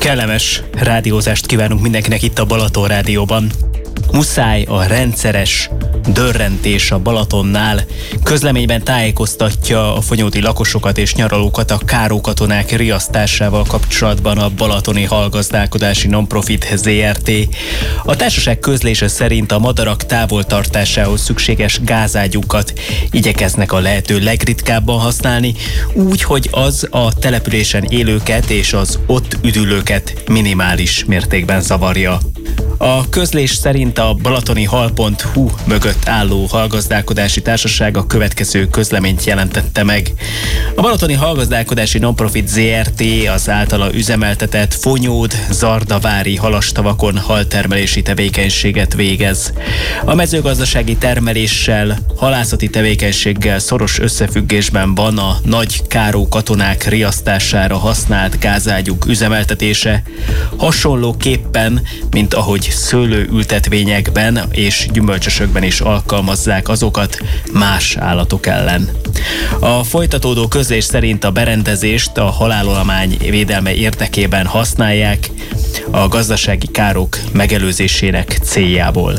Kellemes rádiózást kívánunk mindenkinek itt a Balaton Rádióban. Muszáj a rendszeres dörrentés a Balatonnál. Közleményben tájékoztatja a fonyódi lakosokat és nyaralókat a kárókatonák riasztásával kapcsolatban a Balatoni Hallgazdálkodási Nonprofit Zrt. A társaság közlése szerint a madarak távoltartásához szükséges gázágyúkat igyekeznek a lehető legritkábban használni, úgy, hogy az a településen élőket és az ott üdülőket minimális mértékben zavarja. A közlés szerint a balatoni-hal.hu mögött álló hallgazdálkodási társaság a következő közleményt jelentette meg. A Balatoni Hallgazdálkodási Nonprofit Zrt. Az általa üzemeltetett Fonyód-Zardavári halastavakon haltermelési tevékenységet végez. A mezőgazdasági termeléssel, halászati tevékenységgel szoros összefüggésben van a nagy kárókatonák riasztására használt gázágyúk üzemeltetése, hasonlóképpen, mint ahogy szőlőültetvényekben és gyümölcsösökben is alkalmazzák azokat más állatok ellen. A folytatódó közlés szerint a berendezést a halálollomány védelme érdekében használják a gazdasági károk megelőzésének céljából.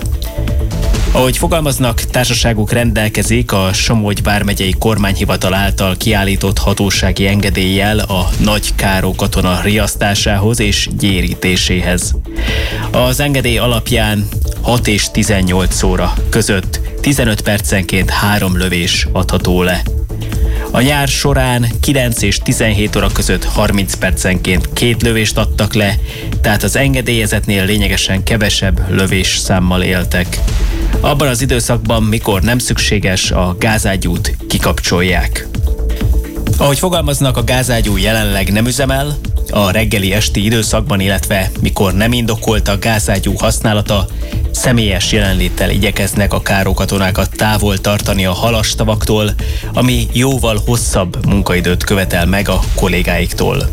Ahogy fogalmaznak, társaságuk rendelkezik a Somogy vármegyei kormányhivatal által kiállított hatósági engedéllyel a nagy kárókatona riasztásához és gyérítéséhez. Az engedély alapján 6 és 18 óra között 15 percenként 3 lövés adható le. A nyár során 9 és 17 óra között 30 percenként 2 lövést adtak le, tehát az engedélyezetnél lényegesen kevesebb lövésszámmal éltek. Abban az időszakban, mikor nem szükséges, a gázágyút kikapcsolják. Ahogy fogalmaznak, a gázágyú jelenleg nem üzemel, a reggeli-esti időszakban, illetve mikor nem indokolt a gázágyú használata, személyes jelenléttel igyekeznek a károkatonákat távol tartani a halastavaktól, ami jóval hosszabb munkaidőt követel meg a kollégáiktól.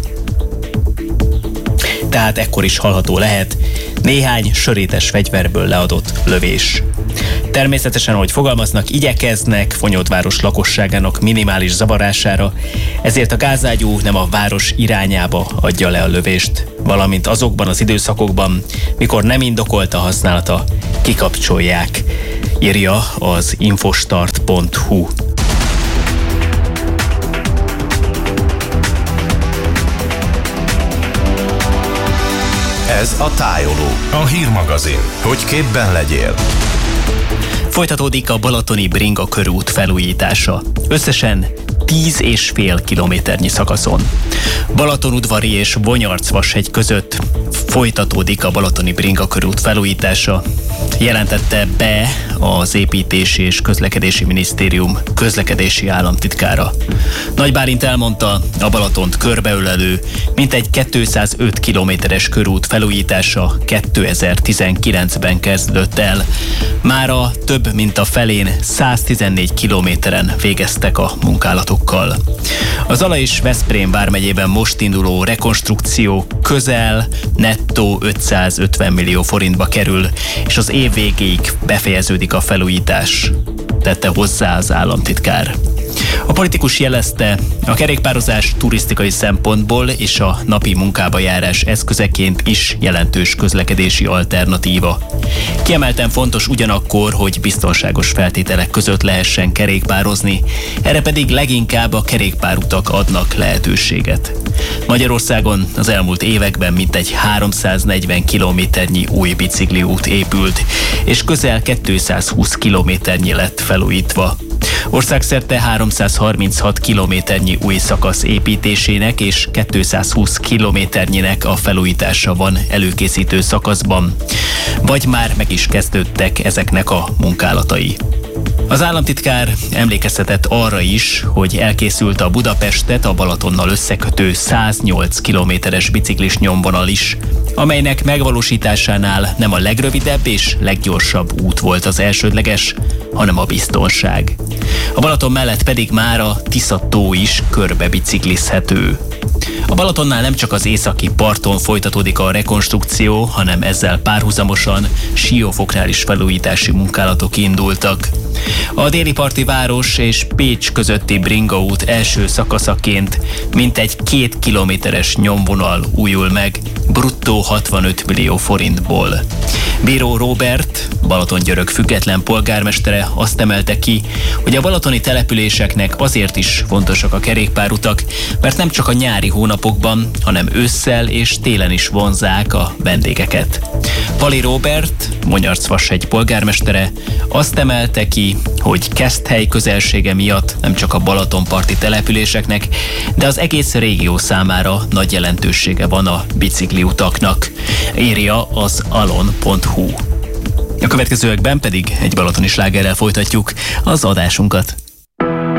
Tehát ekkor is hallható lehet néhány sörétes fegyverből leadott lövés. Természetesen, ahogy fogalmaznak, igyekeznek Fonyódváros lakosságának minimális zavarására, ezért a gázágyú nem a város irányába adja le a lövést, valamint azokban az időszakokban, mikor nem indokolt a használata, kikapcsolják, írja az infostart.hu. Ez a Tájoló, a hírmagazin, hogy képben legyél. Folytatódik a balatoni Bringa körút felújítása. Összesen 10,5 kilométernyi szakaszon. Balatonudvari és Bonyarcvashegy között folytatódik a balatoni Bringa körút felújítása. Jelentette be az Építési és Közlekedési Minisztérium közlekedési államtitkára. Nagy Bálint elmondta, a Balatont körbeölelő mintegy 205 kilométeres körút felújítása 2019-ben kezdődött el. Mára több mint a felén 114 kilométeren végeztek a munkálatokkal. Az Zala és Veszprém vármegyében most induló rekonstrukció közel nettó 550 millió forintba kerül, és az év végéig befejeződik a felújítás, tette hozzá az államtitkár. A politikus jelezte, a kerékpározás turisztikai szempontból és a napi munkába járás eszközeként is jelentős közlekedési alternatíva. Kiemelten fontos ugyanakkor, hogy biztonságos feltételek között lehessen kerékpározni, erre pedig leginkább a kerékpárutak adnak lehetőséget. Magyarországon az elmúlt években mintegy 340 kilométernyi új bicikliút épült, és közel 220 kilométernyi lett felújítva. Országszerte 336 kilométernyi új szakasz építésének és 220 kilométernyinek a felújítása van előkészítő szakaszban, vagy már meg is kezdődtek ezeknek a munkálatai. Az államtitkár emlékeztetett arra is, hogy elkészült a Budapestet a Balatonnal összekötő 108 kilométeres biciklis nyomvonal is, amelynek megvalósításánál nem a legrövidebb és leggyorsabb út volt az elsődleges, hanem a biztonság. A Balaton mellett pedig már a Tisza-tó is körbe biciklizhető. A Balatonnál nem csak az északi parton folytatódik a rekonstrukció, hanem ezzel párhuzamosan Siófoknál is felújítási munkálatok indultak. A déli parti város és Pécs közötti bringaút első szakaszaként mintegy 2 kilométeres nyomvonal újul meg, bruttó 65 millió forintból. Bíró Róbert, Balatongyörök független polgármestere azt emelte ki, hogy a balatoni településeknek azért is fontosak a kerékpárutak, mert nem csak a nyári hónapokban, hanem ősszel és télen is vonzzák a vendégeket. Pali Róbert, Monyarcvashegy polgármestere azt emelte ki, hogy Keszthely közelsége miatt nem csak a balatonparti településeknek, de az egész régió számára nagy jelentősége van a bicikliutaknak, írja az alon.hu. A következőekben pedig egy balatoni slágerrel folytatjuk az adásunkat.